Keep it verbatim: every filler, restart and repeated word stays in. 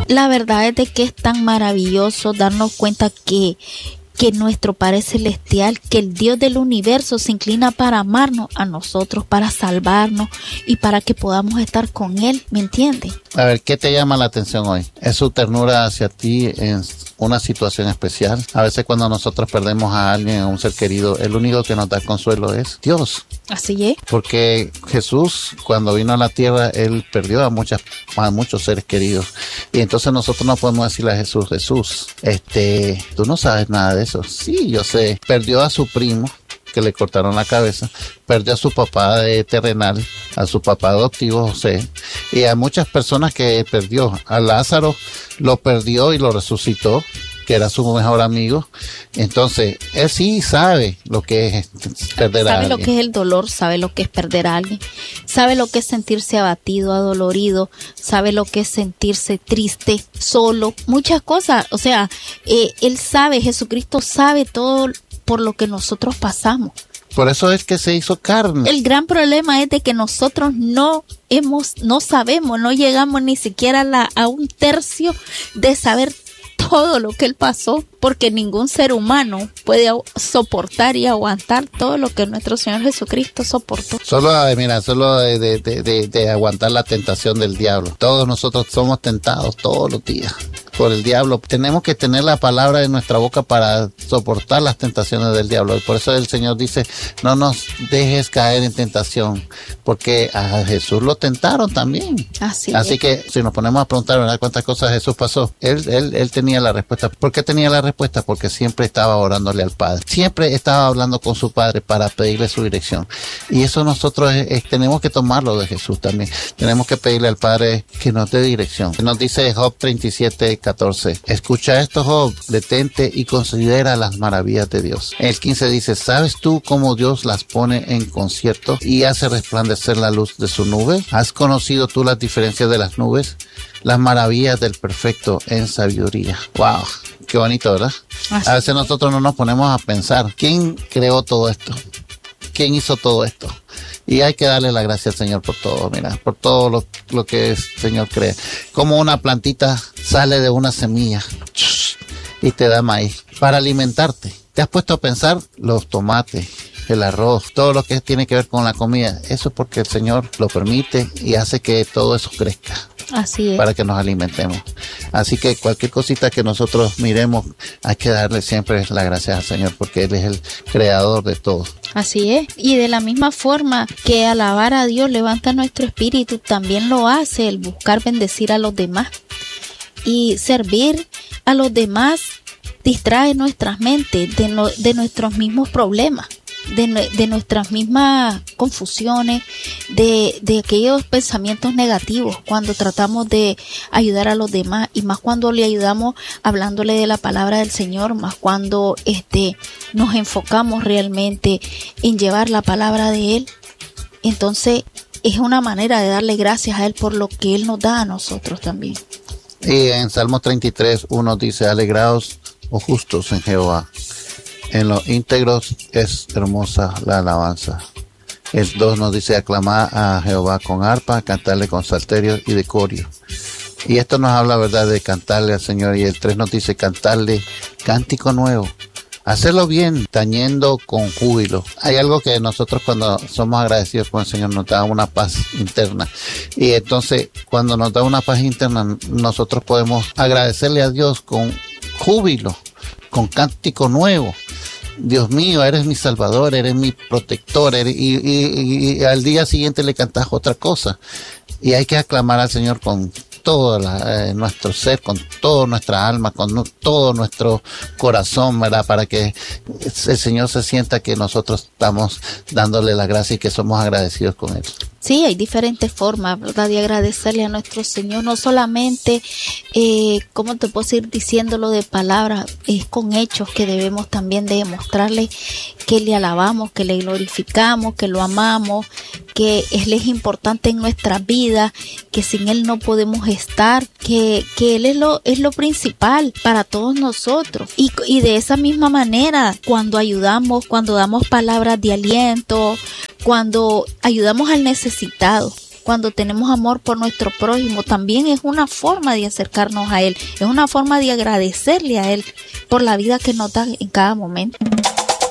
La verdad es de que es tan maravilloso darnos cuenta que que nuestro Padre Celestial, que el Dios del universo se inclina para amarnos a nosotros, para salvarnos y para que podamos estar con Él, ¿me entiendes? A ver, ¿qué te llama la atención hoy? ¿Es su ternura hacia ti en una situación especial? A veces cuando nosotros perdemos a alguien, a un ser querido, el único que nos da consuelo es Dios. Así es. Porque Jesús, cuando vino a la tierra, Él perdió a, muchas, a muchos seres queridos. Y entonces nosotros no podemos decirle a Jesús, Jesús, este, tú no sabes nada de eso. Sí, yo sé. Perdió a su primo, que le cortaron la cabeza, perdió a su papá de terrenal, a su papá adoptivo José, y a muchas personas que perdió. A Lázaro lo perdió y lo resucitó, que era su mejor amigo. Entonces, él sí sabe lo que es perder a alguien. Sabe lo que es el dolor, sabe lo que es perder a alguien, sabe lo que es sentirse abatido, adolorido, sabe lo que es sentirse triste, solo, muchas cosas. O sea, eh, él sabe, Jesucristo sabe todo por lo que nosotros pasamos. Por eso es que se hizo carne. El gran problema es de que nosotros no hemos, no sabemos, no llegamos ni siquiera a, la, a un tercio de saber todo lo que él pasó, porque ningún ser humano puede soportar y aguantar todo lo que nuestro Señor Jesucristo soportó. Solo, mira, solo de, de, de, de aguantar la tentación del diablo. Todos nosotros somos tentados todos los días por el diablo. Tenemos que tener la palabra en nuestra boca para soportar las tentaciones del diablo. Y por eso el Señor dice, no nos dejes caer en tentación, porque a Jesús lo tentaron también. Así, Así es. que si nos ponemos a preguntar, ¿verdad?, cuántas cosas Jesús pasó, él, él, él tenía la respuesta. ¿Por qué tenía la respuesta? Porque siempre estaba orándole al Padre. Siempre estaba hablando con su Padre para pedirle su dirección. Y eso nosotros es, es, tenemos que tomarlo de Jesús también. Tenemos que pedirle al Padre que nos dé dirección. Nos dice Job treinta y siete, catorce. Escucha esto, Job, detente y considera las maravillas de Dios. El quince dice, ¿sabes tú cómo Dios las pone en concierto y hace resplandecer la luz de su nube? ¿Has conocido tú las diferencias de las nubes? Las maravillas del perfecto en sabiduría. Wow, qué bonito, ¿verdad? Así. A veces nosotros no nos ponemos a pensar, ¿quién creó todo esto? ¿Quién hizo todo esto? Y hay que darle la gracia al Señor por todo, mira, por todo lo, lo que el Señor crea. Como una plantita sale de una semilla y te da maíz para alimentarte. ¿Te has puesto a pensar los tomates, el arroz, todo lo que tiene que ver con la comida? Eso es porque el Señor lo permite y hace que todo eso crezca. Así es. Para que nos alimentemos. Así que cualquier cosita que nosotros miremos, hay que darle siempre las gracias al Señor, porque Él es el creador de todo. Así es. Y de la misma forma que alabar a Dios levanta nuestro espíritu, también lo hace el buscar bendecir a los demás. Y servir a los demás distrae nuestras mentes de, no, de nuestros mismos problemas. De, de nuestras mismas confusiones, de, de aquellos pensamientos negativos cuando tratamos de ayudar a los demás, y más cuando le ayudamos hablándole de la palabra del Señor, más cuando este nos enfocamos realmente en llevar la palabra de Él. Entonces es una manera de darle gracias a Él por lo que Él nos da a nosotros también. Y en Salmo treinta y tres, uno dice, alegraos, oh justos, en Jehová. En los íntegros es hermosa la alabanza. El dos nos dice, aclamar a Jehová con arpa, cantarle con salterios y decorio. Y esto nos habla, ¿verdad?, de cantarle al Señor. Y el tres nos dice, cantarle cántico nuevo. Hacerlo bien, tañendo con júbilo. Hay algo que nosotros cuando somos agradecidos con el Señor nos da una paz interna. Y entonces, cuando nos da una paz interna, nosotros podemos agradecerle a Dios con júbilo, con cántico nuevo. Dios mío, eres mi salvador, eres mi protector, eres, y, y, y al día siguiente le cantas otra cosa. Y hay que aclamar al Señor con todo la, eh, nuestro ser, con toda nuestra alma, con no, todo nuestro corazón, ¿verdad? Para que el Señor se sienta que nosotros estamos dándole la gracia y que somos agradecidos con Él. Sí, hay diferentes formas, ¿verdad?, de agradecerle a nuestro Señor. No solamente, eh, ¿cómo te puedo ir diciéndolo de palabras? Es con hechos que debemos también de demostrarle que le alabamos, que le glorificamos, que lo amamos, que Él es importante en nuestra vida, que sin Él no podemos estar, que, que Él es lo, es lo principal para todos nosotros. Y, y de esa misma manera, cuando ayudamos, cuando damos palabras de aliento, cuando ayudamos al necesitado, cuando tenemos amor por nuestro prójimo, también es una forma de acercarnos a Él, es una forma de agradecerle a Él por la vida que nos da en cada momento.